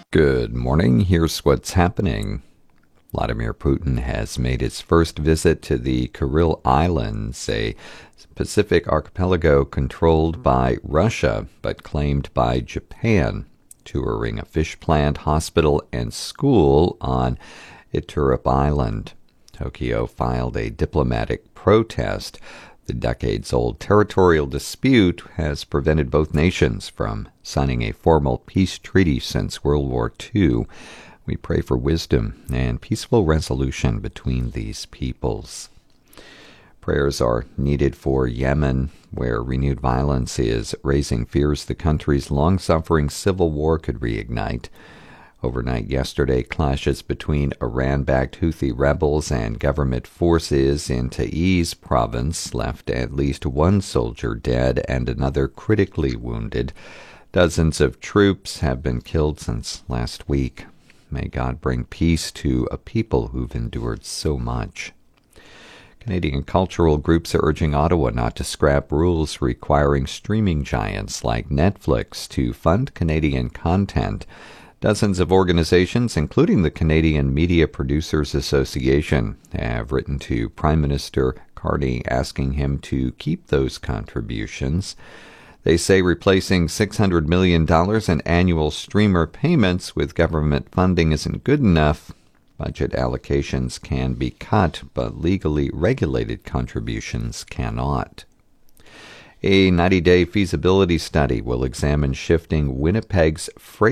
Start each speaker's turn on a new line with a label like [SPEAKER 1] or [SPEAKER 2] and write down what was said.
[SPEAKER 1] Good morning. Here's what's happening. Vladimir Putin has made his first visit to the Kuril Islands, a Pacific archipelago controlled by Russia but claimed by Japan, touring a fish plant, hospital, and school on Iturup Island. Tokyo filed a diplomatic protest. The decades-old territorial dispute has prevented both nations from signing a formal peace treaty since World War II. We pray for wisdom and peaceful resolution between these peoples. Prayers are needed for Yemen, where renewed violence is raising fears the country's long-suffering civil war could reignite. Overnight yesterday, clashes between Iran-backed Houthi rebels and government forces in Taiz province left at least one soldier dead and another critically wounded. Dozens of troops have been killed since last week. May God bring peace to a people who've endured so much. Canadian cultural groups are urging Ottawa not to scrap rules requiring streaming giants like Netflix to fund Canadian content. Dozens of organizations, including the Canadian Media Producers Association, have written to Prime Minister Carney asking him to keep those contributions. They say replacing $600 million in annual streamer payments with government funding isn't good enough. Budget allocations can be cut, but legally regulated contributions cannot. A 90-day feasibility study will examine shifting Winnipeg's freight